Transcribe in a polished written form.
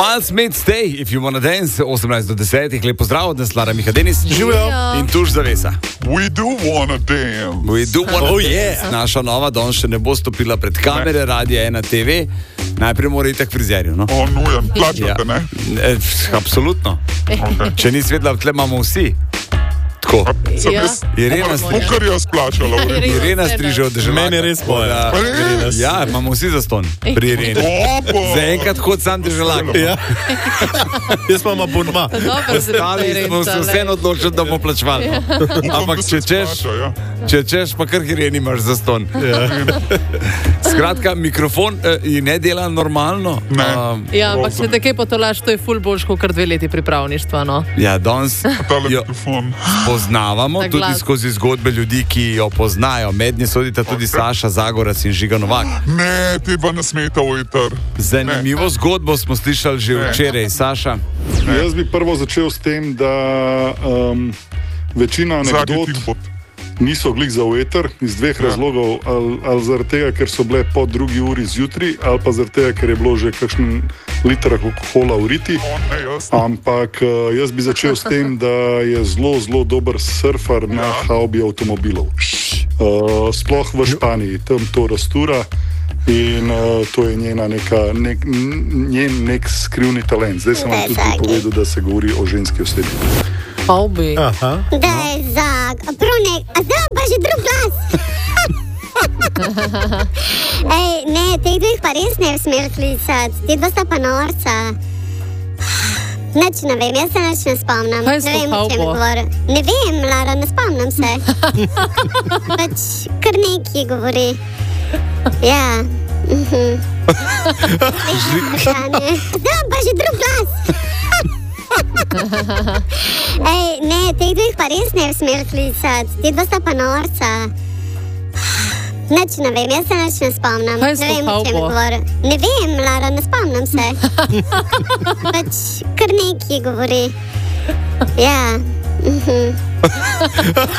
Miles Made Stay, if you wanna dance, 18 do 10, lepo zdrav, da Lara Miha Denis. Živijo. In tuž zavesa. We do wanna dance. We do wanna Oh, dance. yeah. Naša nova danes še ne bo stopila pred kamere, Radia 1 TV. Najprej mora iti k frizerju, no? O, nujen, plačate, ne? Absolutno. Okay. Če nisi vedela, tle imamo vsi. Tako. Irena Smukar je splačala. Irena striže od državljaka. Meni je res boja. Ja, imamo vsi zaston pri Ireni. Zaenkrat hod sam državljak. Ja. Jaz imam abonma. Ostali smo se vseeno odločili, da bomo plačevali. Ampak če češ, pa kar Ireni imaš zaston. Skratka, mikrofon ne dela normalno. Ja, ampak se takej potolaš, to je ful boljš, kot 2 leti pripravništva, no. Ja, danes jo poznavamo tudi skozi zgodbe ljudi, ki jo poznajo. Mednje sodita tudi Saša Zagorac in Žiga Novak. Ne, ti pa ne smeta ujter. Zanimivo zgodbo smo slišali že včeraj, Saša. Jaz bi prvo začel s tem, da večina anekdot niso glih za ujeter iz 2 razlogov, ali zaradi tega, ker so bile po 2. uri zjutraj, ali pa zaradi tega, ker je bilo že kakšen liter alkohola v riti. Ampak jaz bi začel s tem, da je zelo, zelo dober surfar na havbi avtomobilov. Sploh v Španiji, tam to rastura in to je njena njen nek skrivni talent. Zdaj sem vam tudi povedal, da se govori o ženski osebi. Havbi. Da je za prunek, a zdaj pa že drug glas. Ej, ne, teh 2 pa res ne v smer klicati, ti 2 sta pa norca. Nič ne vem, jaz se nič ne spomnim. Kaj je s to havbo? Ne vem, Lara, ne spomnim se. Pač kar neki govori. Ja. Zdaj pa že drug glas. Ej, ne, teh 2 pa res ne v smer klicati, ti 2 sta pa norca. Nič ne vem, jaz se nič ne spomnim. Kaj je s to havbo? Ne vem, Lara, ne spomnim se. Pač kar neki govori. Ja.